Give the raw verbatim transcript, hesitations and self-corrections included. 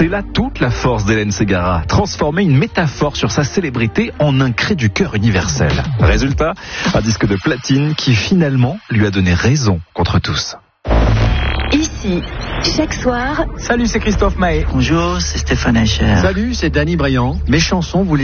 C'est là toute la force d'Hélène Ségara, transformer une métaphore sur sa célébrité en un cri du cœur universel. Résultat, un disque de platine qui finalement lui a donné raison contre tous. Ici, chaque soir... Salut, c'est Christophe Maé. Bonjour, c'est Stéphane Eicher. Salut, c'est Danny Briand. Mes chansons, vous les